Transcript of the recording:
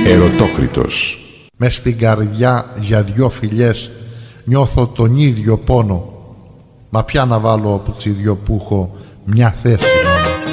Ερωτόκριτος. Μες στην καρδιά για δυο φιλιές νιώθω τον ίδιο πόνο. Μα πια να βάλω από τις δυο που έχω μια θέση.